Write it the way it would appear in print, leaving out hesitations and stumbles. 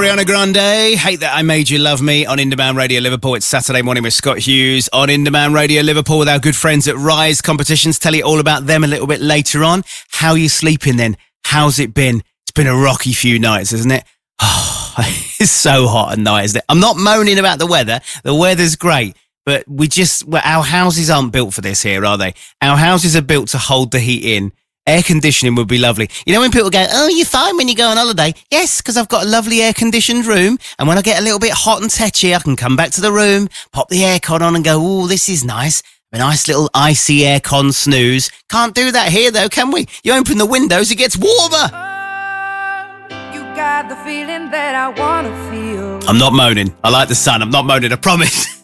Ariana Grande, Hate That I Made You Love Me on Inderman Radio Liverpool. It's Saturday morning with Scott Hughes on Inderman Radio Liverpool with our good friends at Rise Competitions. Tell you all about them a little bit later on. How are you sleeping then? How's it been? It's been a rocky few nights, isn't it? Oh, it's so hot at night, isn't it? I'm not moaning about the weather. The weather's great. But our houses aren't built for this here, are they? Our houses are built to hold the heat in. Air conditioning would be lovely. You know when people go, oh, you're fine when you go on holiday? Yes, because I've got a lovely air-conditioned room, and when I get a little bit hot and tetchy, I can come back to the room, pop the aircon on and go, oh, this is nice. A nice little icy aircon snooze. Can't do that here, though, can we? You open the windows, it gets warmer. You got the feeling that I want to feel. I'm not moaning. I like the sun. I'm not moaning, I promise.